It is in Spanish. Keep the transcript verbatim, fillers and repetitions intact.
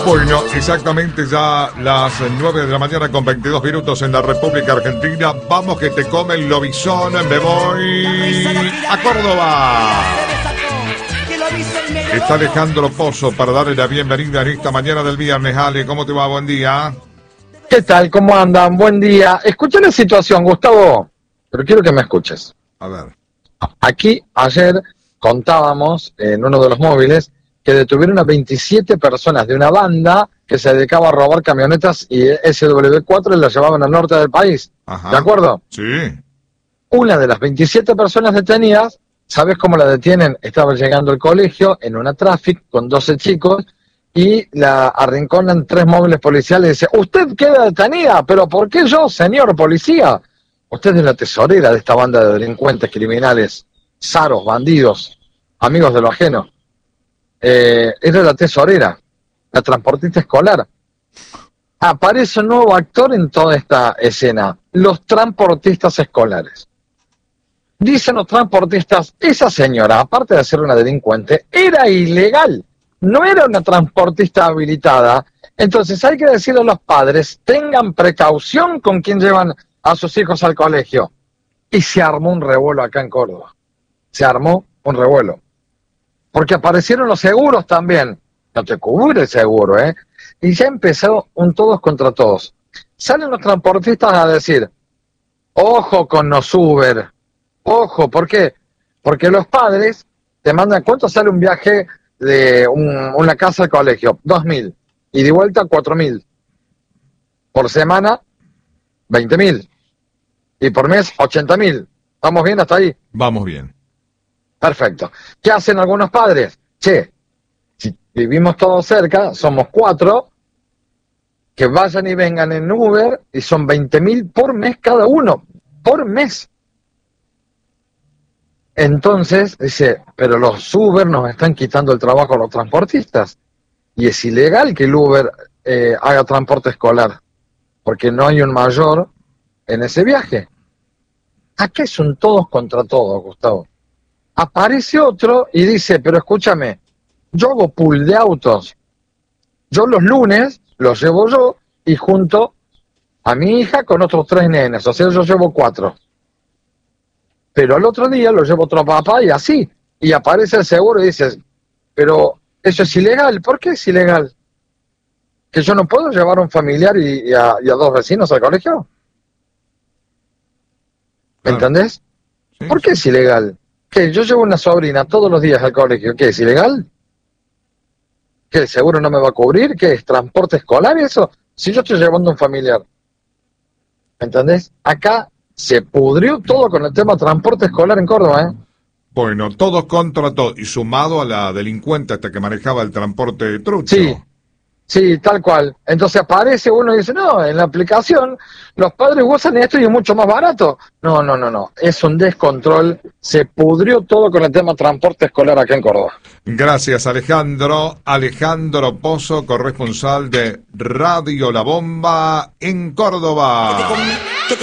Bueno, exactamente ya las nueve de la mañana con veintidós minutos en la República Argentina. Vamos que te come el lobizón, me voy a Córdoba. Está Alejandro Pozo para darle la bienvenida en esta mañana del viernes. Ale, ¿cómo te va? Buen día. ¿Qué tal? ¿Cómo andan? Buen día. Escucha la situación, Gustavo, pero quiero que me escuches. A ver. Aquí ayer contábamos en uno de los móviles que detuvieron a veintisiete personas de una banda que se dedicaba a robar camionetas y ese doble u cuatro y las llevaban al norte del país. Ajá. ¿De acuerdo? Sí. Una de las veintisiete personas detenidas, ¿sabes cómo la detienen? Estaba llegando al colegio en una traffic con doce chicos y la arrinconan tres móviles policiales y dice, usted queda detenida, pero ¿por qué yo, señor policía? Usted es la tesorera de esta banda de delincuentes criminales, zaros, bandidos, amigos de lo ajeno. Eh, era la tesorera, la transportista escolar. Aparece un nuevo actor en toda esta escena, los transportistas escolares. Dicen los transportistas, esa señora, aparte de ser una delincuente, era ilegal, no era una transportista habilitada. Entonces hay que decirle a los padres, tengan precaución con quién llevan a sus hijos al colegio. Y se armó un revuelo acá en Córdoba. Se armó un revuelo. Porque aparecieron los seguros también. No te cubre el seguro, ¿eh? Y ya empezó un todos contra todos. Salen los transportistas a decir, ojo con los Uber. Ojo, ¿por qué? Porque los padres te mandan, ¿cuánto sale un viaje de un, una casa al colegio? Dos mil. Y de vuelta, cuatro mil. Por semana, veinte mil. Y por mes, ochenta mil. ¿Estamos bien hasta ahí? Vamos bien. Perfecto. ¿Qué hacen algunos padres? Che, si vivimos todos cerca, somos cuatro, que vayan y vengan en Uber y son veinte mil por mes cada uno. Por mes. Entonces, dice, pero los Uber nos están quitando el trabajo a los transportistas. Y es ilegal que el Uber eh, haga transporte escolar, porque no hay un mayor en ese viaje. Aquí son todos contra todos, Gustavo. Aparece otro y dice, pero escúchame, yo hago pool de autos. Yo los lunes los llevo yo y junto a mi hija con otros tres nenes, o sea, yo llevo cuatro. Pero al otro día lo llevo otro papá y así. Y aparece el seguro y dices, pero eso es ilegal. ¿Por qué es ilegal? ¿Que yo no puedo llevar a un familiar y, y, a, y a dos vecinos al colegio? ¿Me Claro. entendés? Sí, ¿Por qué es ilegal? ¿Que yo llevo una sobrina todos los días al colegio? ¿Qué es ilegal? ¿Que el seguro no me va a cubrir? ¿Qué es transporte escolar eso? Si yo estoy llevando a un familiar. ¿Me entendés? Acá se pudrió todo con el tema transporte escolar en Córdoba, ¿eh? Bueno, todos contra todos. Y sumado a la delincuente hasta que manejaba el transporte trucho. Sí, sí, tal cual. Entonces aparece uno y dice, no, en la aplicación los padres usan esto y es mucho más barato. No, no, no, no. Es un descontrol. Se pudrió todo con el tema transporte escolar acá en Córdoba. Gracias, Alejandro. Alejandro Pozo, corresponsal de Radio La Bomba en Córdoba.